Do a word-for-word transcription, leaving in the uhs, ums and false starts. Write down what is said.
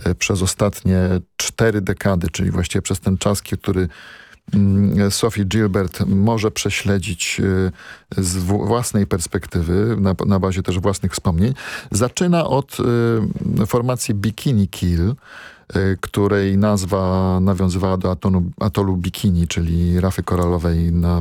przez ostatnie cztery dekady, czyli właściwie przez ten czas, który Sophie Gilbert może prześledzić z własnej perspektywy, na, na bazie też własnych wspomnień. Zaczyna od y, formacji Bikini Kill, y, której nazwa nawiązywała do atolu, atolu Bikini, czyli rafy koralowej na